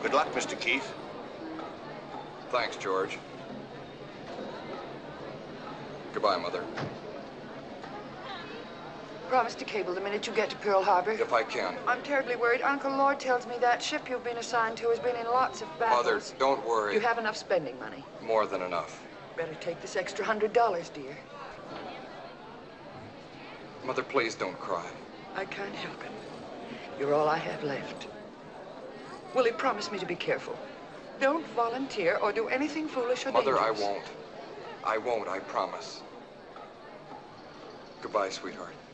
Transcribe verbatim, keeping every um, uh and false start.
Good luck, Mister Keith. Thanks, George. Goodbye, Mother. Promise to cable the minute you get to Pearl Harbor. If I can. I'm terribly worried. Uncle Lord tells me that ship you've been assigned to has been in lots of battles. Mother, don't worry. You have enough spending money. More than enough. Better take this extra hundred dollars, dear. Mother, please don't cry. I can't help it. You're all I have left. Willie, promise me to be careful. Don't volunteer or do anything foolish or Mother, dangerous. I won't. I won't, I promise. Goodbye, sweetheart.